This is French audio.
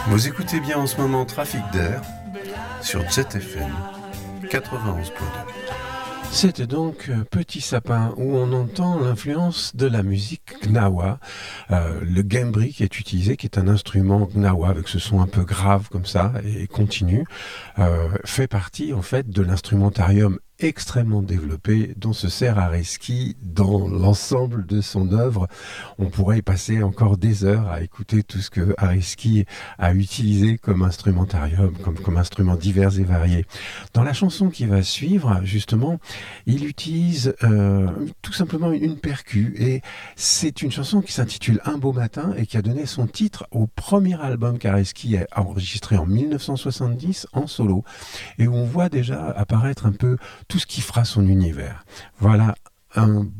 Vous écoutez bien en ce moment Trafic d'air sur ZFM 91.2. C'était donc Petit Sapin, où on entend l'influence de la musique gnawa. Le gembri qui est utilisé, qui est un instrument gnawa avec ce son un peu grave comme ça et continu, fait partie en fait de l'instrumentarium extrêmement développé dont se sert Arezki dans l'ensemble de son œuvre. On pourrait y passer encore des heures à écouter tout ce que Arezki a utilisé comme instrumentarium, comme instruments divers et variés. Dans la chanson qui va suivre, justement, il utilise tout simplement une percu, et c'est une chanson qui s'intitule Un beau matin et qui a donné son titre au premier album qu'Arezki a enregistré en 1970 en solo, et où on voit déjà apparaître un peu tout ce qui fera son univers. Voilà un